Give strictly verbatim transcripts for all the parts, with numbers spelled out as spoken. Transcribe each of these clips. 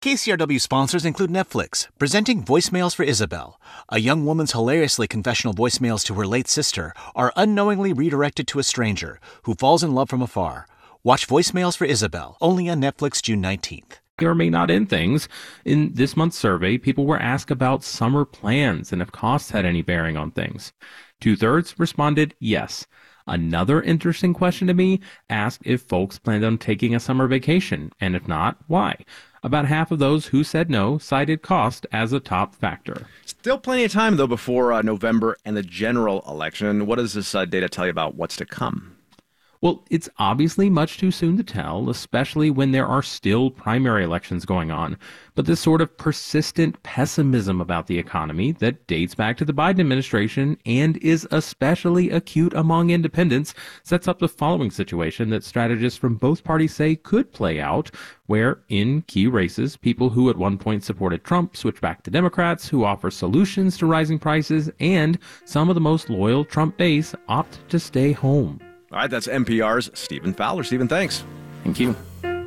K C R W sponsors include Netflix, presenting Voicemails for Isabel. A young woman's hilariously confessional voicemails to her late sister are unknowingly redirected to a stranger who falls in love from afar. Watch Voicemails for Isabel, only on Netflix June nineteenth. Or may not end things. In this month's survey, people were asked about summer plans and if costs had any bearing on things. Two-thirds responded yes. Another interesting question to me asked if folks planned on taking a summer vacation, and if not, why? About half of those who said no cited cost as a top factor. Still plenty of time, though, before uh, November and the general election. What does this uh, data tell you about what's to come? Well, it's obviously much too soon to tell, especially when there are still primary elections going on. But this sort of persistent pessimism about the economy that dates back to the Biden administration and is especially acute among independents sets up the following situation that strategists from both parties say could play out, where in key races, people who at one point supported Trump switch back to Democrats who offer solutions to rising prices, and some of the most loyal Trump base opt to stay home. All right, that's N P R's Stephen Fowler. Stephen, thanks. Thank you.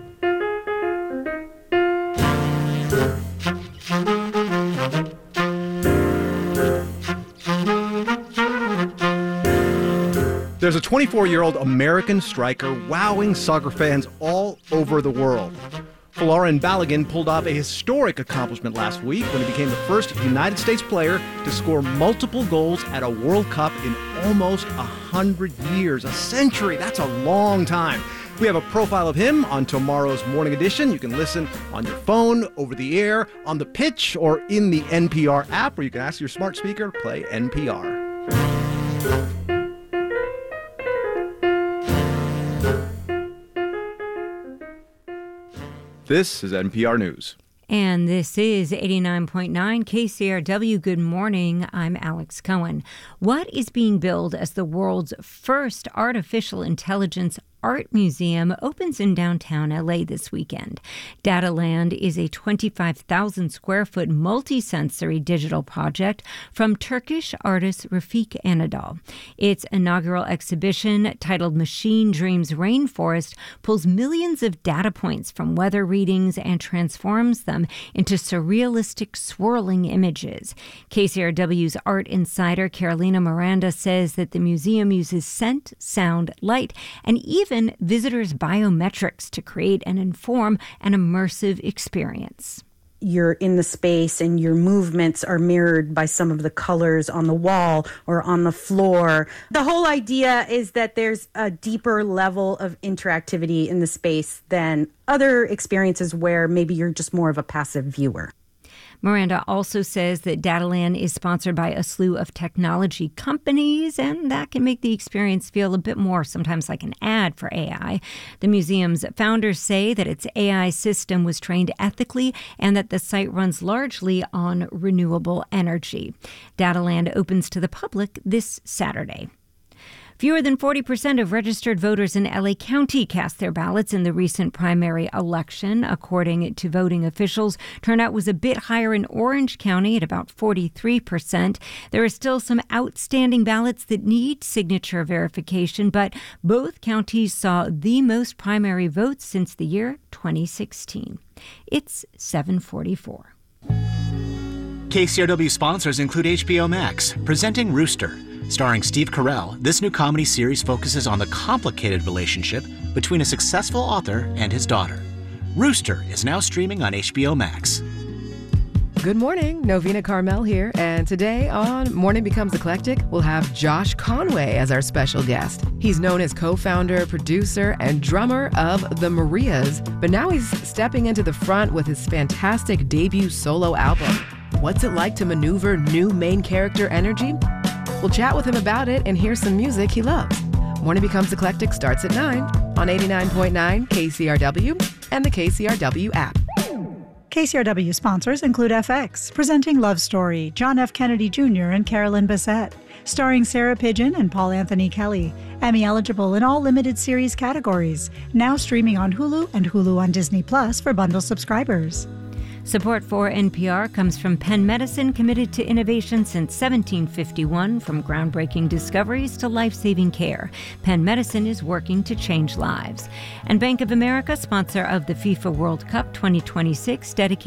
There's a twenty-four-year-old American striker wowing soccer fans all over the world. Folarin Balogun pulled off a historic accomplishment last week when he became the first United States player to score multiple goals at a World Cup in almost one hundred years. A century, that's a long time. We have a profile of him on tomorrow's Morning Edition. You can listen on your phone, over the air, on the pitch, or in the N P R app, or you can ask your smart speaker to play N P R. This is N P R News. And this is eighty-nine point nine K C R W. Good morning. I'm Alex Cohen. What is being billed as the world's first artificial intelligence art museum opens in downtown L A this weekend. Dataland is a twenty-five thousand square foot multi-sensory digital project from Turkish artist Rafik Anadol. Its inaugural exhibition, titled Machine Dreams Rainforest, pulls millions of data points from weather readings and transforms them into surrealistic, swirling images. K C R W's art insider Carolina Miranda says that the museum uses scent, sound, light, and even Even visitors' biometrics to create and inform an immersive experience. You're in the space and your movements are mirrored by some of the colors on the wall or on the floor. The whole idea is that there's a deeper level of interactivity in the space than other experiences where maybe you're just more of a passive viewer. Miranda also says that Dataland is sponsored by a slew of technology companies, and that can make the experience feel a bit more sometimes like an ad for A I. The museum's founders say that its A I system was trained ethically and that the site runs largely on renewable energy. Dataland opens to the public this Saturday. Fewer than forty percent of registered voters in L A County cast their ballots in the recent primary election. According to voting officials, turnout was a bit higher in Orange County at about forty-three percent. There are still some outstanding ballots that need signature verification, but both counties saw the most primary votes since the year twenty sixteen. It's seven forty-four. K C R W sponsors include H B O Max, presenting Rooster. Starring Steve Carell, this new comedy series focuses on the complicated relationship between a successful author and his daughter. Rooster is now streaming on H B O Max. Good morning, Novena Carmel here, and today on Morning Becomes Eclectic, we'll have Josh Conway as our special guest. He's known as co-founder, producer, and drummer of The Marias, but now he's stepping into the front with his fantastic debut solo album. What's it like to maneuver new main character energy? We'll chat with him about it and hear some music he loves. Morning Becomes Eclectic starts at nine on eighty-nine point nine K C R W and the K C R W app. K C R W sponsors include F X, presenting Love Story, John F. Kennedy Junior and Carolyn Bessette, starring Sarah Pidgeon and Paul Anthony Kelly, Emmy eligible in all limited series categories, now streaming on Hulu and Hulu on Disney Plus for bundle subscribers. Support for N P R comes from Penn Medicine, committed to innovation since seventeen fifty-one, from groundbreaking discoveries to life-saving care. Penn Medicine is working to change lives. And Bank of America, sponsor of the FIFA World Cup twenty twenty-six, dedicated